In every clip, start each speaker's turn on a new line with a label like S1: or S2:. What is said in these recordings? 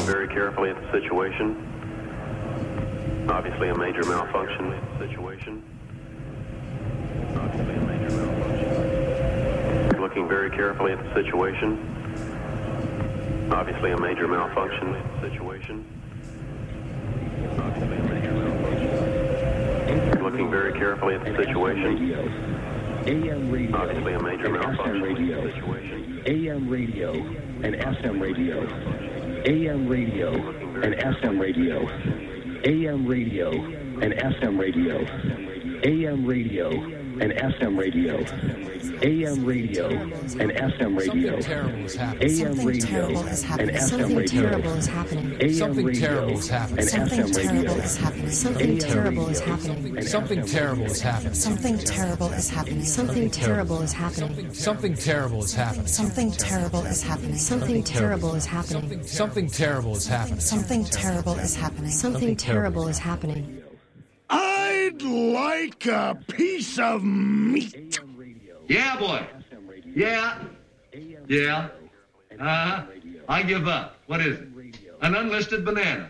S1: very carefully at the situation. Obviously a major malfunction situation. Obviously a major malfunction. Looking very carefully at the situation. Obviously a major malfunction situation. Obviously a major malfunction. Looking very carefully at the situation.
S2: AM radio,
S1: obviously a major malfunction
S2: radio
S1: situation.
S2: AM radio and FM radio. AM radio and FM radio. AM radio and FM radio. AM radio and FM radio. AM radio and FM radio. AM radio and FM radio.
S3: Something terrible is happening.
S2: AM radio
S3: Something terrible is
S2: and FM radio.
S3: happening. Something terrible is happening.
S4: Something terrible is happening. Something terrible is happening.
S3: Something terrible is happening.
S4: Something terrible is happening. Something terrible is happening.
S3: Something terrible is happening.
S4: Something terrible is happening. Something terrible is happening.
S5: I'd like a piece of meat.
S6: Yeah, boy. Yeah. Yeah. I give up. What is it? An unlisted banana.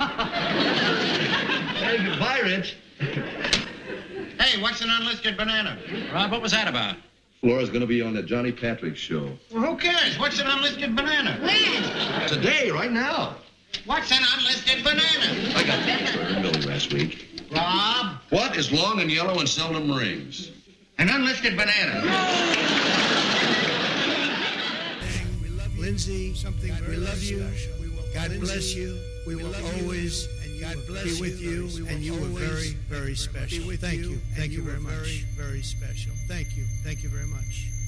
S6: Hey, goodbye, Rich.
S7: Hey, what's an unlisted banana?
S8: Rob, what was that about?
S9: Flora's going to be on the Johnny Patrick show.
S7: Well, who cares? What's an unlisted banana?
S4: When?
S6: Today, right now.
S7: What's an unlisted banana?
S6: I got that for Billy last week.
S7: Rob?
S6: What is long and yellow and seldom rings?
S7: An unlisted banana.
S5: Lindsay, we love you. God bless you. We will always be with you, and you were very, very special. Thank you. Thank you very much. Very special. Thank you. Thank you very much.